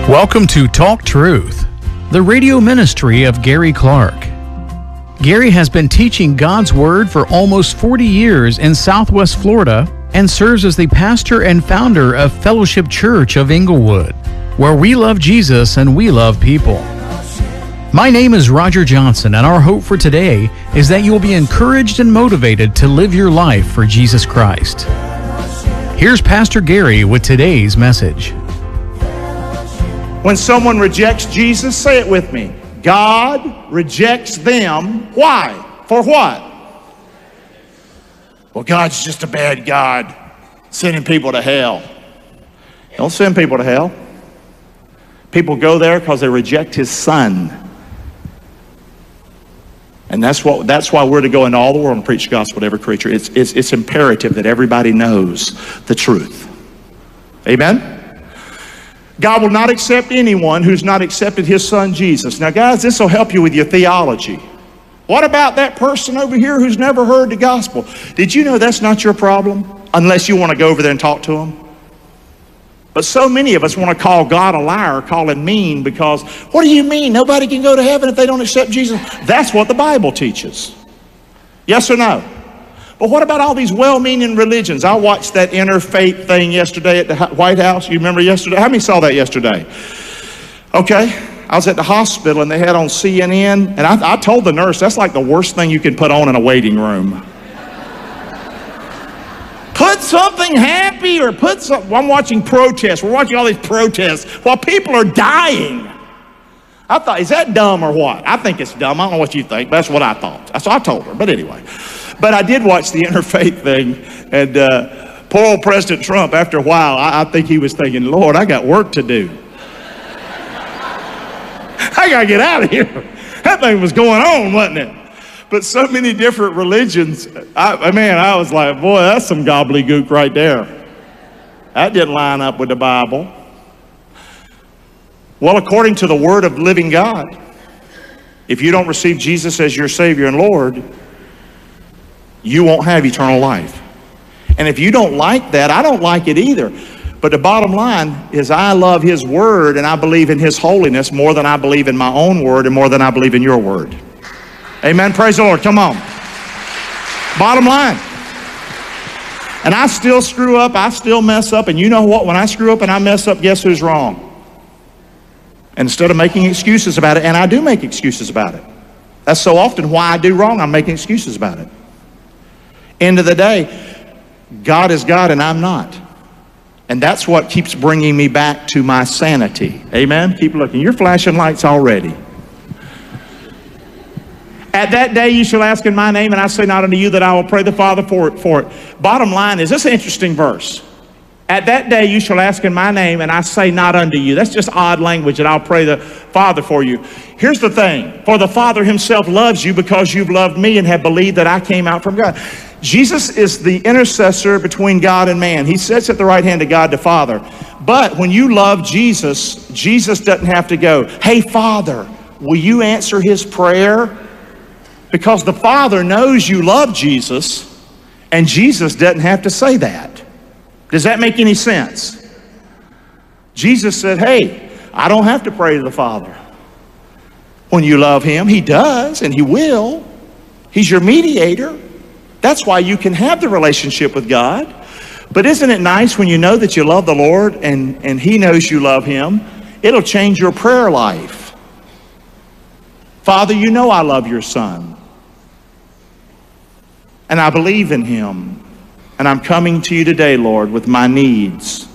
Welcome to Talk Truth, the radio ministry of Gary Clark. Gary has been teaching God's Word for almost 40 years in Southwest Florida and serves as the pastor and founder of Fellowship Church of Inglewood, where we love Jesus and we love people. My name is Roger Johnson, and our hope for today is that you will be encouraged and motivated to live your life for Jesus Christ. Here's Pastor Gary with today's message. When someone rejects Jesus, say it with me. God rejects them. Why? For what? Well, God's just a bad God, sending people to hell. Don't send people to hell. People go there because they reject His Son. And that's why we're to go into all the world and preach the gospel to every creature. It's imperative that everybody knows the truth. Amen? God will not accept anyone who's not accepted His Son Jesus. Now, guys, this will help you with your theology. What about that person over here who's never heard the gospel? Did you know that's not your problem? Unless you want to go over there and talk to them. But so many of us want to call God a liar, call Him mean, because what do you mean? Nobody can go to heaven if they don't accept Jesus. That's what the Bible teaches. Yes or no? But what about all these well-meaning religions? I watched that interfaith thing yesterday at the White House. You remember yesterday? How many saw that yesterday? Okay. I was at the hospital and they had on CNN, and I told the nurse, that's like the worst thing you can put on in a waiting room. Put something happy or put something. I'm watching protests. We're watching all these protests while people are dying. I thought, is that dumb or what? I think it's dumb. I don't know what you think, but that's what I thought. So I told her, but anyway. But I did watch the interfaith thing, and poor old President Trump, after a while, I think he was thinking, Lord, I got work to do. I got to get out of here. That thing was going on, wasn't it? But so many different religions, I was like, boy, that's some gobbledygook right there. That didn't line up with the Bible. Well, according to the Word of the living God, if you don't receive Jesus as your Savior and Lord, you won't have eternal life. And if you don't like that, I don't like it either. But the bottom line is I love His Word and I believe in His holiness more than I believe in my own word and more than I believe in your word. Amen. Praise the Lord. Come on. Bottom line. And I still screw up. I still mess up. And you know what? When I screw up and I mess up, guess who's wrong? And instead of making excuses about it, and I do make excuses about it. That's so often why I do wrong. I'm making excuses about it. End of the day, God is God and I'm not. And that's what keeps bringing me back to my sanity. Amen? Keep looking. You're flashing lights already. At that day you shall ask in my name, and I say not unto you that I will pray the Father for it. Bottom line is, this is an interesting verse. At that day you shall ask in my name, and I say not unto you. That's just odd language, that I'll pray the Father for you. Here's the thing. For the Father Himself loves you because you've loved me and have believed that I came out from God. Jesus is the intercessor between God and man. He sits at the right hand of God the Father. But when you love Jesus, Jesus doesn't have to go, hey, Father, will you answer His prayer? Because the Father knows you love Jesus, and Jesus doesn't have to say that. Does that make any sense? Jesus said, hey, I don't have to pray to the Father. When you love Him, He does, and He will. He's your mediator. That's why you can have the relationship with God. But isn't it nice when you know that you love the Lord and He knows you love Him? It'll change your prayer life. Father, you know I love your Son. And I believe in Him. And I'm coming to you today, Lord, with my needs.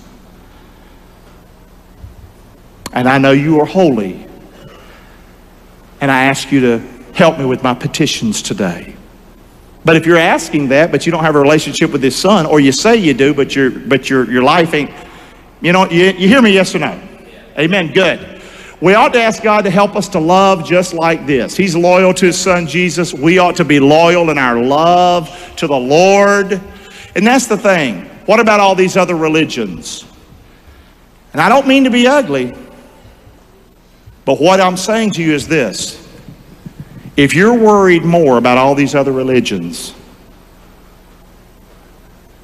And I know you are holy. And I ask you to help me with my petitions today. But if you're asking that, but you don't have a relationship with His Son, or you say you do, but your life ain't, you hear me, yes or no? Amen, good. We ought to ask God to help us to love just like this. He's loyal to His Son, Jesus. We ought to be loyal in our love to the Lord. And that's the thing. What about all these other religions? And I don't mean to be ugly, but what I'm saying to you is this. If you're worried more about all these other religions,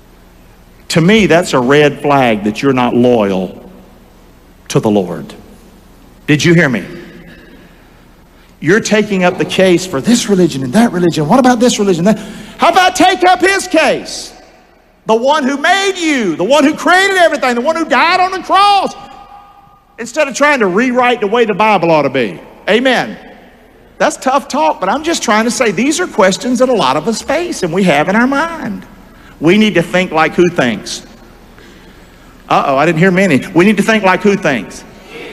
to me, that's a red flag that you're not loyal to the Lord. Did you hear me? You're taking up the case for this religion and that religion. What about this religion? How about take up his case? The one who made you, the one who created everything, the one who died on the cross. Instead of trying to rewrite the way the Bible ought to be. Amen. That's tough talk, but I'm just trying to say these are questions that a lot of us face and we have in our mind. We need to think like who thinks? Uh-oh, I didn't hear many. We need to think like who thinks?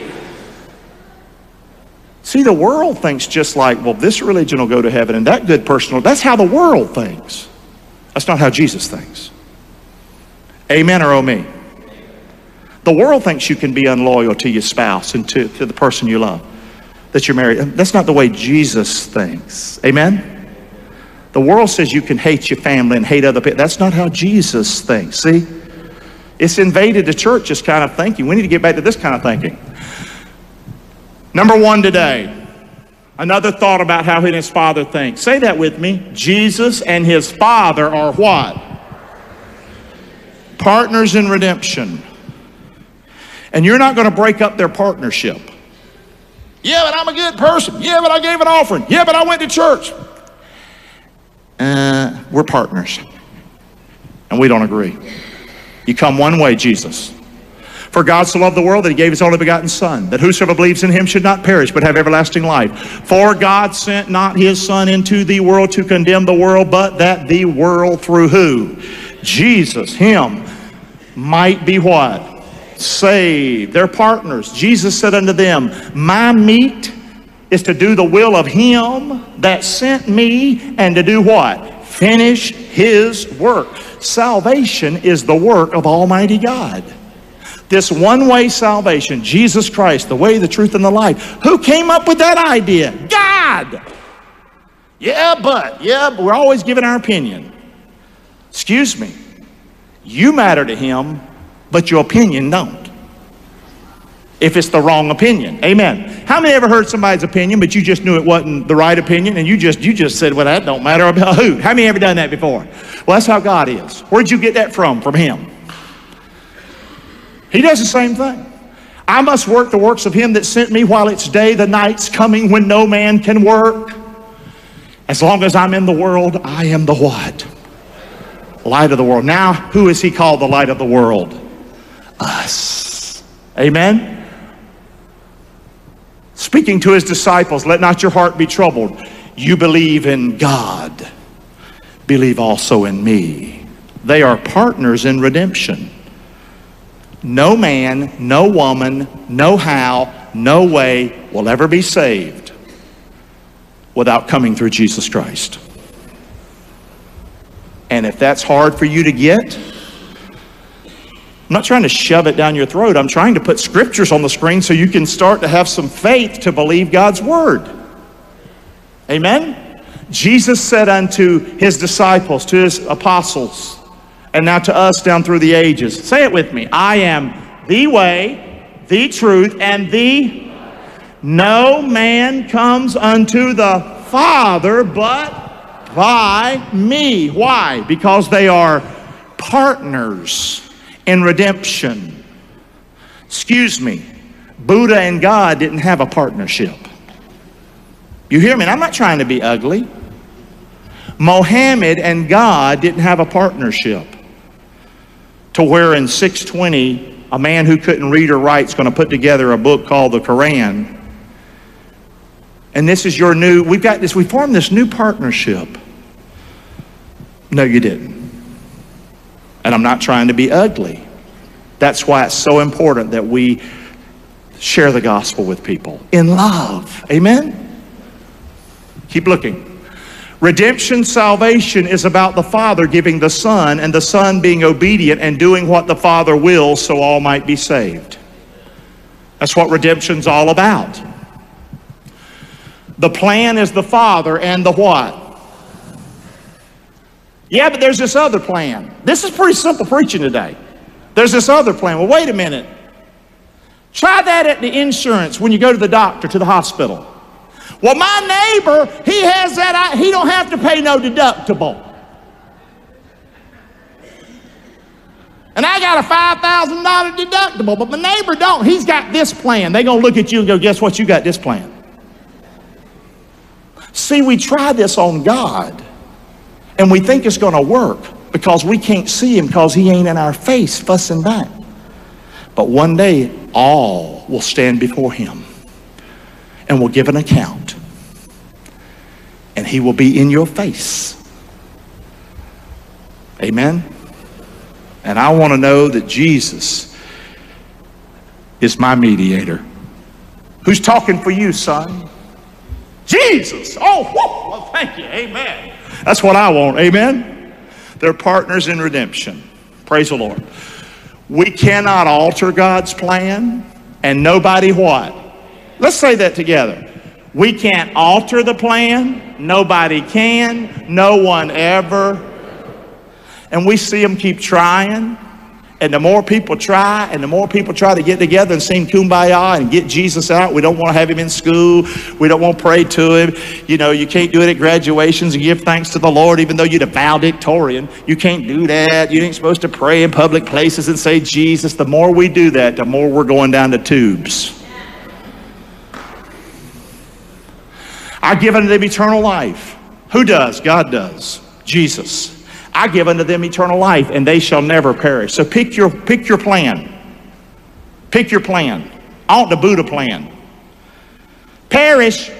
See, the world thinks just like, well, this religion will go to heaven and that good person will. That's how the world thinks. That's not how Jesus thinks. Amen or oh me? The world thinks you can be unloyal to your spouse and to the person you love, that you're married. That's not the way Jesus thinks. Amen? The world says you can hate your family and hate other people. That's not how Jesus thinks. See? It's invaded the church, this kind of thinking. We need to get back to this kind of thinking. Number one today, another thought about how he and his Father think. Say that with me. Jesus and his Father are what? Partners in redemption. And you're not going to break up their partnership. Yeah, but I'm a good person. Yeah, but I gave an offering. Yeah, but I went to church. We're partners. And we don't agree. You come one way, Jesus. For God so loved the world that he gave his only begotten Son, that whosoever believes in him should not perish, but have everlasting life. For God sent not his Son into the world to condemn the world, but that the world through who? Jesus, him, might be what? Saved. They're partners. Jesus said unto them, my meat is to do the will of him that sent me, and to do what? Finish his work. Salvation is the work of Almighty God. This one-way salvation, Jesus Christ, the way, the truth, and the life. Who came up with that idea? God! Yeah, but we're always giving our opinion. Excuse me. You matter to him, but your opinion don't. If it's the wrong opinion. Amen. How many ever heard somebody's opinion, but you just knew it wasn't the right opinion, and you just said, well, that don't matter about who? How many ever done that before? Well, that's how God is. Where'd you get that from? From him. He does the same thing. I must work the works of him that sent me while it's day. The night's coming when no man can work. As long as I'm in the world, I am the what? Light of the world. Now, who is he called the light of the world? Us. Amen? Speaking to his disciples, let not your heart be troubled. You believe in God. Believe also in me. They are partners in redemption. No man, no woman, no how, no way will ever be saved without coming through Jesus Christ. And if that's hard for you to get, I'm not trying to shove it down your throat. I'm trying to put scriptures on the screen so you can start to have some faith to believe God's word. Amen? Jesus said unto his disciples, to his apostles, and now to us down through the ages. Say it with me. I am the way, the truth, and the... No man comes unto the Father but by me. Why? Because they are partners in redemption. Excuse me. Buddha and God didn't have a partnership. You hear me? And I'm not trying to be ugly. Mohammed and God didn't have a partnership. To where in 620, a man who couldn't read or write is going to put together a book called the Quran. And this is your new, we formed this new partnership. No, you didn't. And I'm not trying to be ugly. That's why it's so important that we share the gospel with people in love. Amen? Keep looking. Redemption, salvation is about the Father giving the Son, and the Son being obedient and doing what the Father wills so all might be saved. That's what redemption's all about. The plan is the Father and the what? Yeah, but there's this other plan. This is pretty simple preaching today. There's this other plan. Well, wait a minute. Try that at the insurance when you go to the doctor, to the hospital. Well, my neighbor, he has that, he don't have to pay no deductible. And I got a $5,000 deductible, but my neighbor don't. He's got this plan. They're going to look at you and go, guess what? You got this plan. See, we try this on God, and we think it's going to work because we can't see him because he ain't in our face fussing back. But one day, all will stand before him and will give an account. And he will be in your face. Amen? And I want to know that Jesus is my mediator. Who's talking for you, son? Jesus. Oh, whoa. Well, thank you. Amen. That's what I want. Amen? They're partners in redemption. Praise the Lord. We cannot alter God's plan, and nobody what? Let's say that together. We can't alter the plan. Nobody can. No one ever. And we see them keep trying. And the more people try, and the more people try to get together and sing Kumbaya and get Jesus out, we don't want to have him in school. We don't want to pray to him. You know, you can't do it at graduations and give thanks to the Lord, even though you're the valedictorian. You can't do that. You ain't supposed to pray in public places and say Jesus. The more we do that, the more we're going down the tubes. I give unto them eternal life. Who does? God does. Jesus. I give unto them eternal life, and they shall never perish. So pick your plan. Pick your plan. I want the Buddha plan. Perish.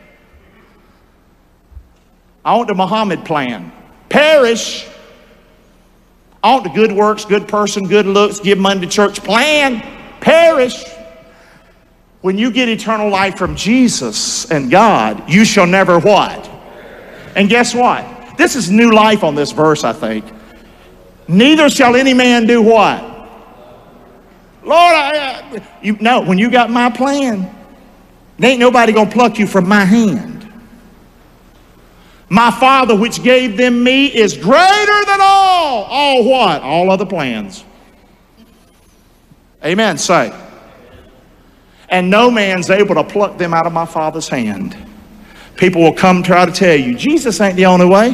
I want the Muhammad plan. Perish. I want the good works, good person, good looks, give money to church plan. Perish. When you get eternal life from Jesus and God, you shall never what? And guess what? This is new life on this verse, I think. Neither shall any man do what? Lord, no, when you got my plan, there ain't nobody gonna pluck you from my hand. My Father which gave them me is greater than all what? All other plans. Amen, say. And no man's able to pluck them out of my Father's hand. People will come try to tell you, Jesus ain't the only way.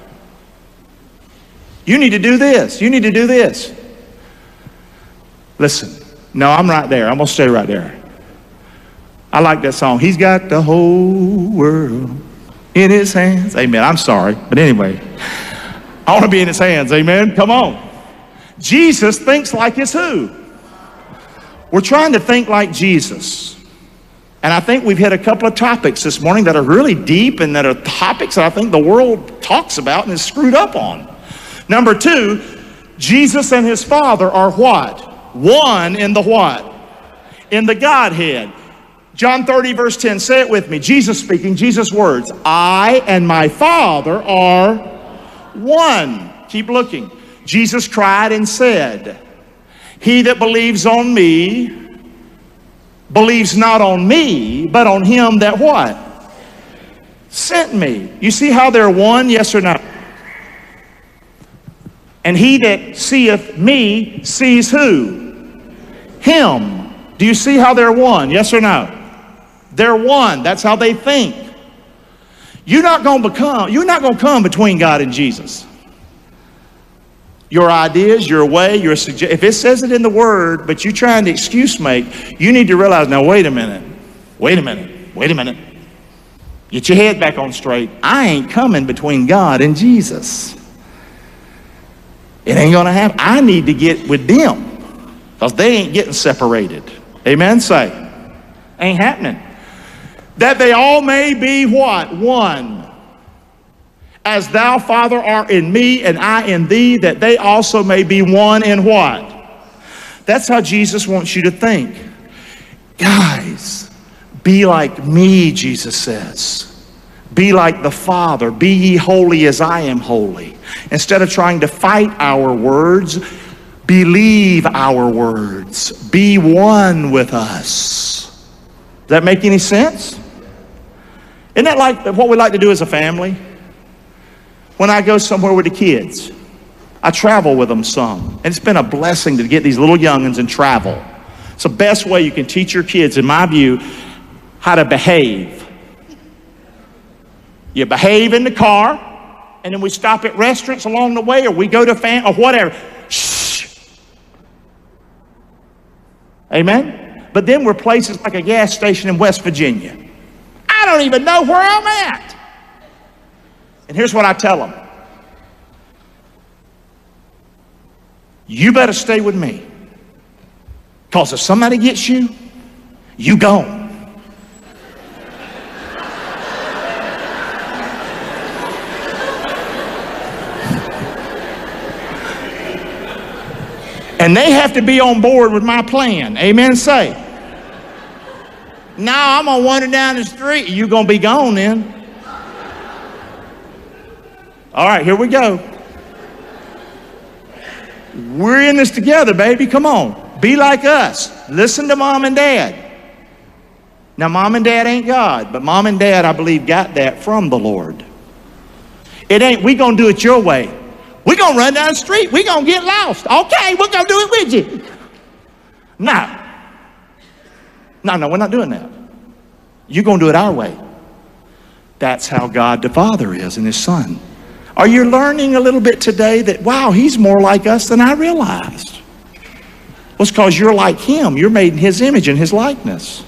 You need to do this. You need to do this. Listen, no, I'm right there. I'm going to stay right there. I like that song. He's got the whole world in his hands. Amen. I'm sorry. But anyway, I want to be in his hands. Amen. Come on. Jesus thinks like it's who? We're trying to think like Jesus. And I think we've hit a couple of topics this morning that are really deep and that are topics that I think the world talks about and is screwed up on. Number two, Jesus and his Father are what? One in the what? In the Godhead. John 30 verse 10, say it with me. Jesus speaking, Jesus' words. I and my Father are one. Keep looking. Jesus cried and said, he that believes on me, believes not on me, but on him that what? Sent me. You see how they're one, yes or no? And he that seeth me sees who? Him. Do you see how they're one? Yes or no? They're one. That's how they think. You're not going to come between God and Jesus. Your ideas, your way, your suggestion. If it says it in the Word, but you're trying to excuse make, you need to realize, now wait a minute. Wait a minute. Wait a minute. Get your head back on straight. I ain't coming between God and Jesus. It ain't going to happen. I need to get with them because they ain't getting separated. Amen? Say. Ain't happening. That they all may be what? One. As thou, Father, art in me and I in thee, that they also may be one in what? That's how Jesus wants you to think. Guys, be like me, Jesus says. Be like the Father. Be ye holy as I am holy. Instead of trying to fight our words, believe our words. Be one with us. Does that make any sense? Isn't that like what we like to do as a family? When I go somewhere with the kids, I travel with them some. And it's been a blessing to get these little young'uns and travel. It's the best way you can teach your kids, in my view, how to behave. You behave in the car, and then we stop at restaurants along the way, or we go to or whatever. Shh. Amen? But then we're places like a gas station in West Virginia. I don't even know where I'm at. And here's what I tell them. You better stay with me. Because if somebody gets you, you gone. And they have to be on board with my plan. Amen, say. Now I'm going to wander down the street. You're going to be gone then. All right, here we go. We're in this together, baby. Come on. Be like us. Listen to mom and dad. Now, mom and dad ain't God, but mom and dad, I believe, got that from the Lord. It ain't, we going to do it your way. We're going to run down the street. We're going to get lost. Okay, we're going to do it with you. No, we're not doing that. You're going to do it our way. That's how God the Father is and His Son. Are you learning a little bit today that, wow, He's more like us than I realized? Well, it's because you're like Him. You're made in His image and His likeness.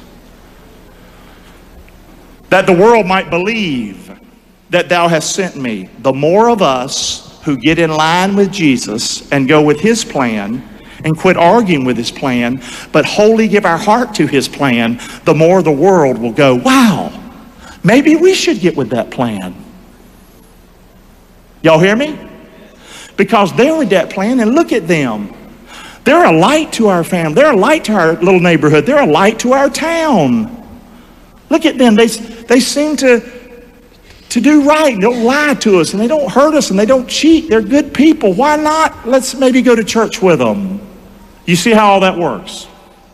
That the world might believe that Thou hast sent me. The more of us who get in line with Jesus and go with His plan and quit arguing with His plan, but wholly give our heart to His plan, the more the world will go, wow, maybe we should get with that plan. Y'all hear me? Because they're with that plan, and look at them. They're a light to our family. They're a light to our little neighborhood. They're a light to our town. Look at them. They seem to do right. They don't lie to us, and they don't hurt us, and they don't cheat. They're good people. Why not? Let's maybe go to church with them. You see how all that works?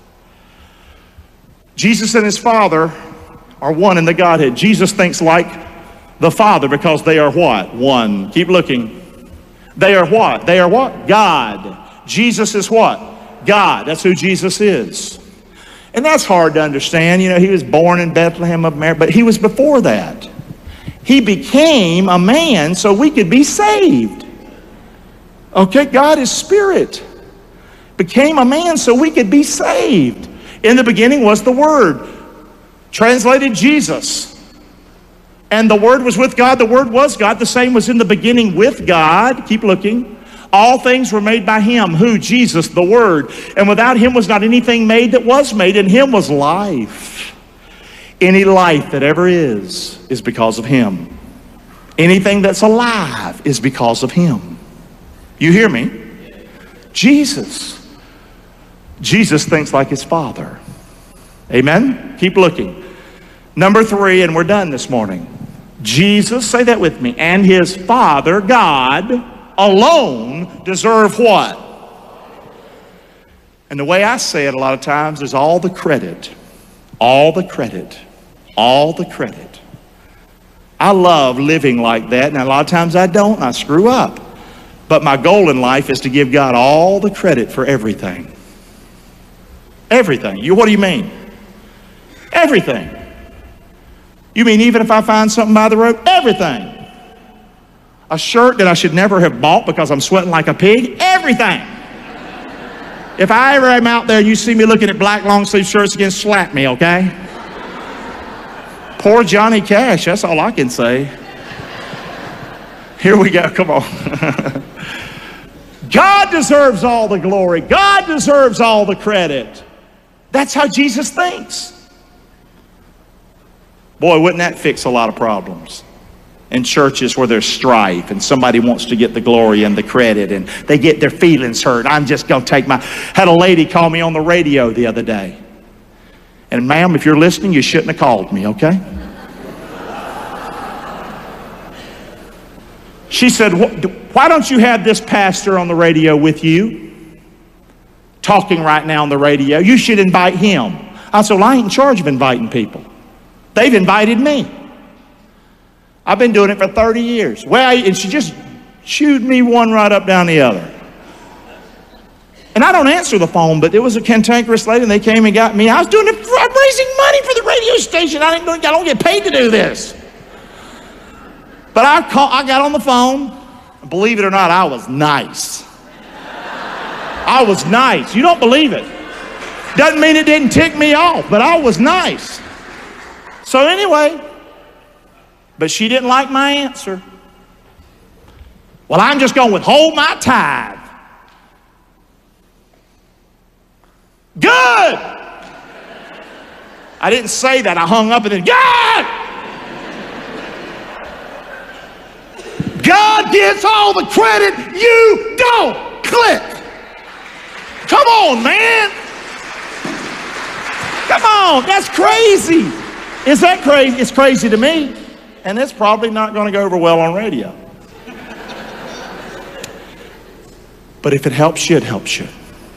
Jesus and His Father are one in the Godhead. Jesus thinks like the Father because they are what? One. Keep looking. They are what? They are what? God. Jesus is what? God. That's who Jesus is. And that's hard to understand. You know, He was born in Bethlehem of Mary, but He was before that. He became a man so we could be saved. Okay, God is spirit. Became a man so we could be saved. In the beginning was the Word. Translated Jesus. And the Word was with God. The Word was God. The same was in the beginning with God. Keep looking. All things were made by Him. Who? Jesus, the Word. And without Him was not anything made that was made. In Him was life. Any life that ever is because of Him. Anything that's alive is because of Him. You hear me? Jesus. Jesus thinks like His Father. Amen? Keep looking. Number 3, and we're done this morning. Jesus, say that with me, and His Father, God, alone deserve what? And the way I say it a lot of times is all the credit. All the credit. All the credit. I love living like that, and a lot of times I don't, and I screw up. But my goal in life is to give God all the credit for everything. Everything. What do you mean? Everything. You mean even if I find something by the road? Everything. A shirt that I should never have bought because I'm sweating like a pig? Everything. If I ever am out there and you see me looking at black long sleeve shirts again, slap me, okay? Poor Johnny Cash, that's all I can say. Here we go, come on. God deserves all the glory. God deserves all the credit. That's how Jesus thinks. Boy, wouldn't that fix a lot of problems? In churches where there's strife and somebody wants to get the glory and the credit and they get their feelings hurt. I'm just going to take had a lady call me on the radio the other day. And ma'am, if you're listening, you shouldn't have called me, okay? She said, why don't you have this pastor on the radio with you? Talking right now on the radio. You should invite him. I said, well, I ain't in charge of inviting people. They've invited me. I've been doing it for 30 years. Well, and she just chewed me one right up down the other. And I don't answer the phone, but it was a cantankerous lady, and they came and got me. I was doing it. I'm raising money for the radio station. I don't get paid to do this. But I got on the phone. Believe it or not, I was nice. I was nice. You don't believe it. Doesn't mean it didn't tick me off, but I was nice. So anyway, but she didn't like my answer. Well, I'm just going to withhold my tithe. Good. I didn't say that. I hung up and then, God! God gets all the credit. You don't. Click. Come on, man. Come on. That's crazy. Is that crazy? It's crazy to me. And it's probably not going to go over well on radio. But if it helps you, it helps you.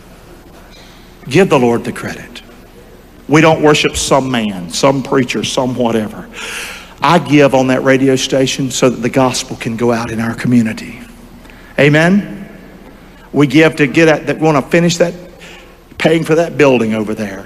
Give the Lord the credit. We don't worship some man, some preacher, some whatever. I give on that radio station so that the gospel can go out in our community. Amen? We give to get at that. We want to finish that, paying for that building over there.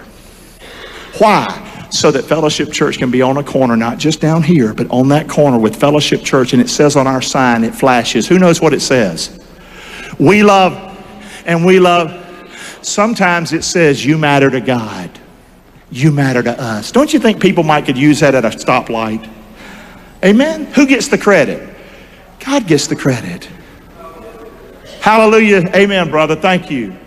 Why? So that Fellowship Church can be on a corner, not just down here, but on that corner with Fellowship Church. And it says on our sign, it flashes. Who knows what it says? We love, and we love. Sometimes it says, you matter to God. You matter to us. Don't you think people could use that at a stoplight? Amen? Who gets the credit? God gets the credit. Hallelujah. Amen, brother. Thank you.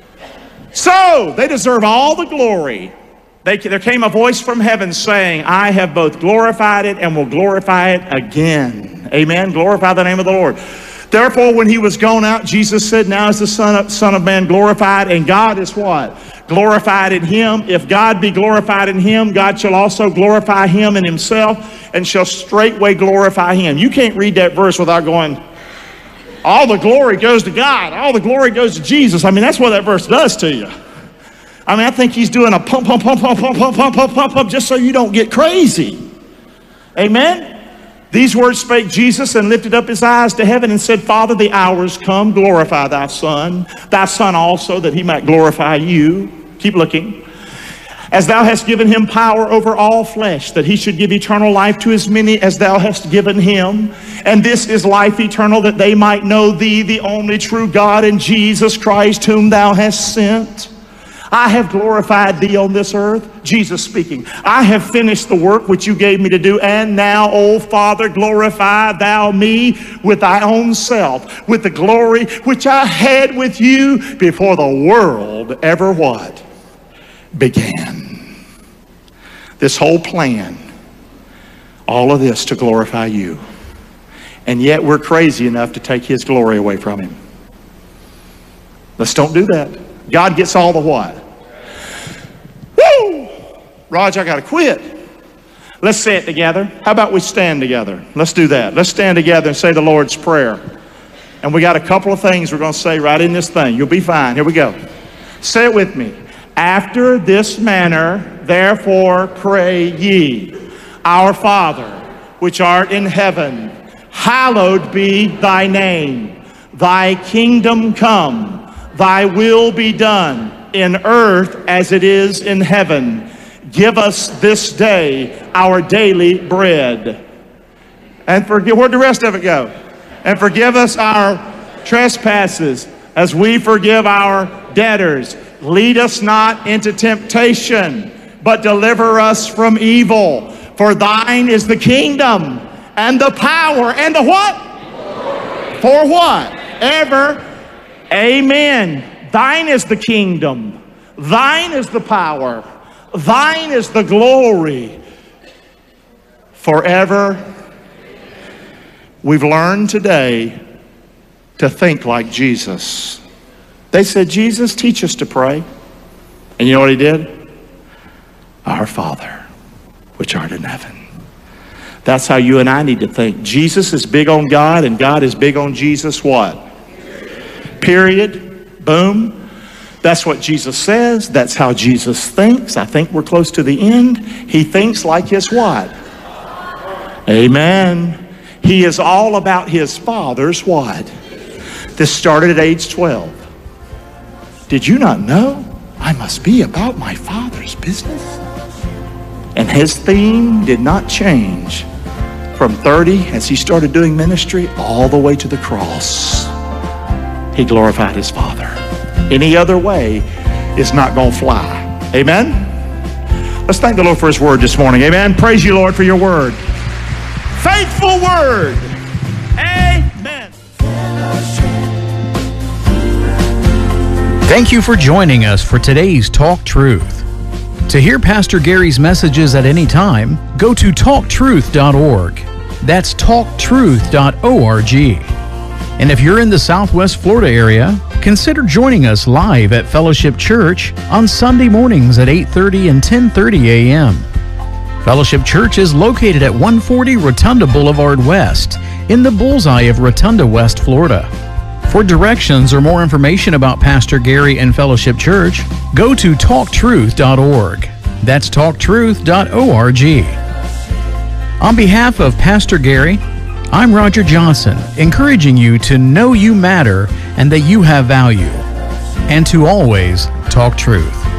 So, they deserve all the glory. There came a voice from heaven saying, I have both glorified it and will glorify it again. Amen? Glorify the name of the Lord. Therefore, when he was gone out, Jesus said, now is the Son of Man glorified, and God is what? Glorified in him. If God be glorified in him, God shall also glorify him in himself, and shall straightway glorify him. You can't read that verse without going, all the glory goes to God. All the glory goes to Jesus. I mean, that's what that verse does to you. I mean, I think he's doing a pump, pump, pump, pump, pump, pump, pump, pump, pump, pump, just so you don't get crazy. Amen? These words spake Jesus, and lifted up his eyes to heaven, and said, Father, the hour is come. Glorify thy Son also, that he might glorify you. Keep looking. As thou hast given him power over all flesh, that he should give eternal life to as many as thou hast given him. And this is life eternal, that they might know thee, the only true God, and Jesus Christ, whom thou hast sent. I have glorified thee on this earth. Jesus speaking. I have finished the work which you gave me to do. And now, O Father, glorify thou me with thy own self, with the glory which I had with you before the world ever what? Began. This whole plan, all of this to glorify you. And yet we're crazy enough to take his glory away from him. Let's don't do that. God gets all the what? Woo! Raj, I got to quit. Let's say it together. How about we stand together? Let's do that. Let's stand together and say the Lord's Prayer. And we got a couple of things we're going to say right in this thing. You'll be fine. Here we go. Say it with me. After this manner, therefore pray ye, Our Father, which art in heaven, hallowed be thy name. Thy kingdom come. Thy will be done in earth as it is in heaven. Give us this day our daily bread. And forgive, where'd the rest of it go? And forgive us our trespasses as we forgive our debtors. Lead us not into temptation, but deliver us from evil. For thine is the kingdom and the power and the what? For what? Ever. Amen. Thine is the kingdom. Thine is the power. Thine is the glory. Forever. We've learned today to think like Jesus. They said, Jesus, teach us to pray. And you know what he did? Our Father, which art in heaven. That's how you and I need to think. Jesus is big on God, and God is big on Jesus. What? Period. Boom. That's what Jesus says. That's how Jesus thinks. I think we're close to the end. He thinks like his what? Amen. He is all about his Father's what? This started at age 12. Did you not know? I must be about my Father's business. And his theme did not change from 30 as he started doing ministry all the way to the cross. He glorified his Father. Any other way is not going to fly. Amen? Let's thank the Lord for His Word this morning. Amen? Praise you, Lord, for your Word. Faithful Word. Amen. Thank you for joining us for today's Talk Truth. To hear Pastor Gary's messages at any time, go to talktruth.org. That's talktruth.org. And if you're in the Southwest Florida area, consider joining us live at Fellowship Church on Sunday mornings at 8:30 and 10:30 a.m. Fellowship Church is located at 140 Rotunda Boulevard West in the bullseye of Rotunda, West Florida. For directions or more information about Pastor Gary and Fellowship Church, go to talktruth.org. That's talktruth.org. On behalf of Pastor Gary, I'm Roger Johnson, encouraging you to know you matter and that you have value, and to always talk truth.